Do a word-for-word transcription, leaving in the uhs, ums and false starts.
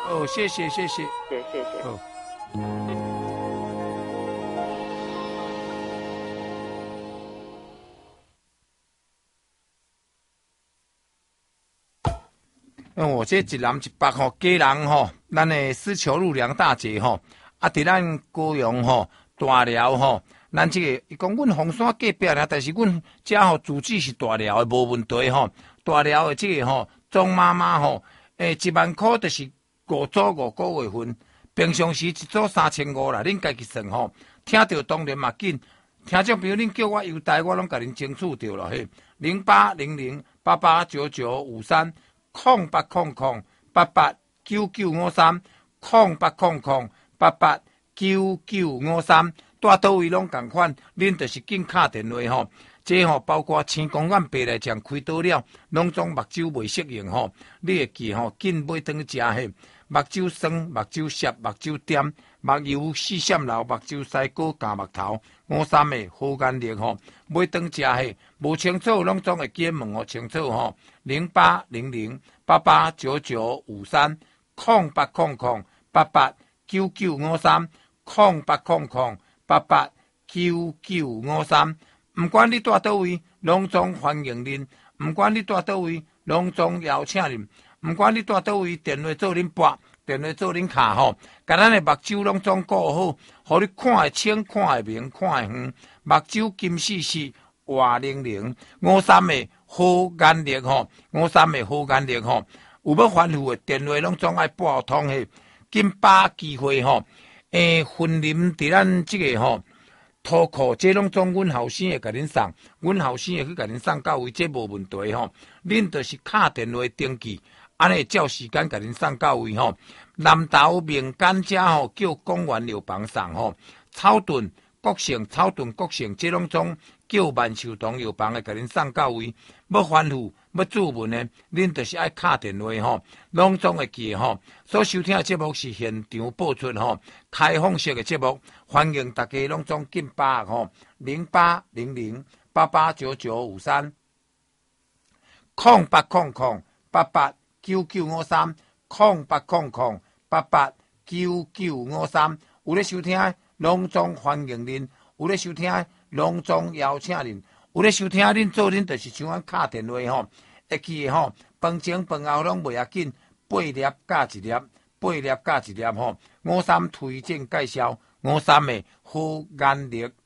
哦，谢谢谢谢， 谢谢谢。 哦。嗯，我这一南一北吼，家人吼，咱的丝绸路梁大姐吼，啊，伫咱高雄吼、大寮吼，咱这个伊讲阮红山隔壁啦，但是阮家吼住址是大寮的，无问题吼。大寮的这个吼，庄妈妈吼，诶，一万块就是五组五个月份，平常时一组三千五啦，恁家己算吼。听到当然嘛紧，听众朋友恁叫我邮代，我拢甲恁争取着了嘿。零八零零八八九九五三。空八空空八八九九五三，空八空空八八九九五三，带倒位拢共款，恁就是紧敲电话吼。这吼包括青公园白内障开刀了，拢总目睭袂适应吼，你会记吼，紧买顿食嘿。目睭酸、目睭涩、目睭点、目油四闪流、目睭腮高、夹目头，五三的好眼力吼，买顿食嘿，无清楚拢总会记问吼清楚吼，零八零零八八九九五三，空八空空八八九九五三，空八空空八八九九五三，唔管你住倒位，拢总欢迎恁；唔管你住倒位，拢总邀请恁。唔管你住倒位，电话做恁拨，电话做恁卡吼，甲咱的目睭拢总顾好，互你看会清、看会明、看会远，目睭金细细、活灵灵，五三的好眼力吼，五三的好眼力吼，有要吩咐的电话拢总爱拨通嘿，紧把机会吼，诶，分临伫咱即个吼。图库这拢总阮后生会甲恁送，阮后生会去甲恁送到位，这无问题吼。恁就是敲电话登记，安尼照时间甲恁送到位吼。南投名间遮吼叫公园药房送吼，草屯、国盛、草屯、国盛这拢总叫万寿堂药房会甲恁送到位。要吩咐、要注文呢，恁就是爱敲电话吼，拢总会记吼。所收听的节目是现场播出吼，开放式的节目，欢迎大家拢总紧把握吼，零八零零八八九九五三，空八空空八八九九五三，空八空空八八九九五三，有咧收听的拢总欢迎恁，有咧收听的拢总邀请恁。有咧收听恁做恁就是像阮敲电话吼，会记吼，饭前饭后拢袂要紧，八粒加一粒，八粒加一粒吼，五三推荐介绍，五三的好眼力。